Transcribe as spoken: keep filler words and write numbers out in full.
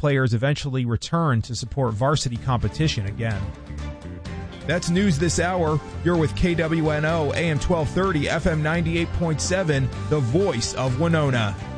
players eventually return to support varsity competition again. That's news this hour. You're with K W N O, A M twelve thirty, F M ninety-eight point seven, the voice of Winona.